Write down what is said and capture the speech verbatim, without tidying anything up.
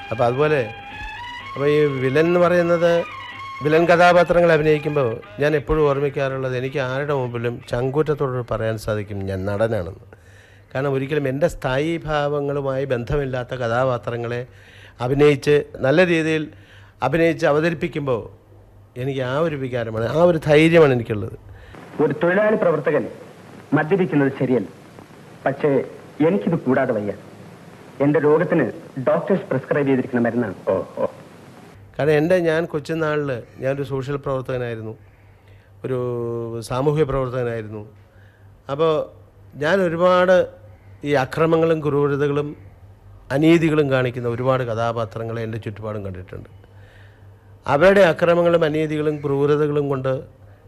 അപ്പോൾ അതുപോലെ അപ്പോൾ ഈ വില്ലൻ എന്ന് പറയുന്നത് വില്ലൻ കഥാപാത്രങ്ങൾ അഭിനയിക്കുമ്പോൾ ഞാൻ എപ്പോഴും ഓർമ്മിക്കാറുള്ളത് എനിക്ക് ആരുടെ മുമ്പിലും ചങ്കൂറ്റത്തോട് പറയാൻ സാധിക്കും ഞാൻ നടനാണെന്ന്. കാരണം ഒരിക്കലും എൻ്റെ സ്ഥായി ഭാവങ്ങളുമായി ബന്ധമില്ലാത്ത കഥാപാത്രങ്ങളെ അഭിനയിച്ച് നല്ല രീതിയിൽ അഭിനയിച്ച് അവതരിപ്പിക്കുമ്പോൾ എനിക്ക് ആ ഒരു വികാരമാണ്, ആ ഒരു ധൈര്യമാണ് എനിക്കുള്ളത്. ഒരു തൊഴിലാളി പ്രവർത്തകൻ മദ്യപിക്കുന്നത് ശരിയല്ല, പക്ഷേ എനിക്കിത് കൂടാതെ വയ്യ. എൻ്റെ രോഗത്തിന് ഡോക്ടേഴ്സ് പ്രിസ്ക്രൈബ് ചെയ്തിരിക്കുന്ന മരുന്നാണ്. ഓ ഓ കാരണം എൻ്റെ ഞാൻ കൊച്ചുനാളിൽ ഞാനൊരു സോഷ്യൽ പ്രവർത്തകനായിരുന്നു, ഒരു സാമൂഹ്യ പ്രവർത്തകനായിരുന്നു. അപ്പോൾ ഞാൻ ഒരുപാട് ഈ അക്രമങ്ങളും ക്രൂരതകളും അനീതികളും കാണിക്കുന്ന ഒരുപാട് കഥാപാത്രങ്ങളെ എൻ്റെ ചുറ്റുപാടും കണ്ടിട്ടുണ്ട്. അവരുടെ അക്രമങ്ങളും അനീതികളും ക്രൂരതകളും കൊണ്ട്